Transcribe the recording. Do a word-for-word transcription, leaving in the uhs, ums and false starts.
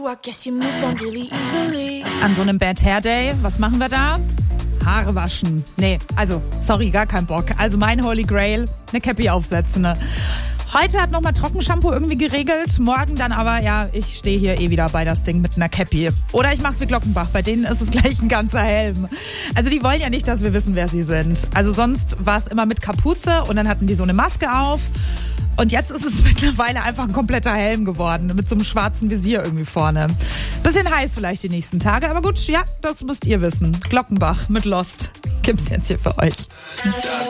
I guess you moved on really easily. An so einem Bad Hair Day, was machen wir da? Haare waschen. Nee, also, sorry, gar kein Bock. Also mein Holy Grail, eine Cappy aufsetzen. Ne? Heute hat nochmal Trockenshampoo irgendwie geregelt, morgen dann aber, ja, ich stehe hier eh wieder bei das Ding mit einer Cappy. Oder ich mach's wie Glockenbach, bei denen ist es gleich ein ganzer Helm. Also die wollen ja nicht, dass wir wissen, wer sie sind. Also sonst war es immer mit Kapuze und dann hatten die so eine Maske auf. Und jetzt ist es mittlerweile einfach ein kompletter Helm geworden, mit so einem schwarzen Visier irgendwie vorne. Bisschen heiß vielleicht die nächsten Tage, aber gut, ja, das müsst ihr wissen. Glockenbach mit Lost gibt's jetzt hier für euch.